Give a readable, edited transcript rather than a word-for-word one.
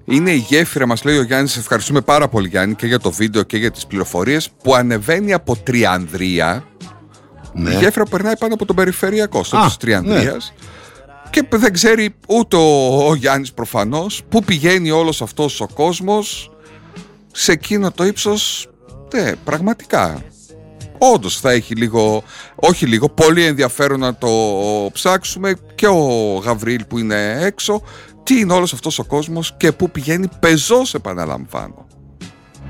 Είναι η γέφυρα, μας λέει ο Γιάννης, ευχαριστούμε πάρα πολύ Γιάννη και για το βίντεο και για τις πληροφορίες, που ανεβαίνει από Τριανδρία. Ναι. Η γέφυρα που περνάει πάνω από τον περιφερειακό, στο της Τριανδρίας. Ναι. Και δεν ξέρει ούτε ο Γιάννης προφανώς πού πηγαίνει όλος αυτός ο κόσμος σε εκείνο το ύψος. Πραγματικά. Όντως θα έχει πολύ ενδιαφέρον να το ψάξουμε, και ο Γαβρίλ που είναι έξω, τι είναι όλος αυτός ο κόσμος και πού πηγαίνει πεζός, επαναλαμβάνω.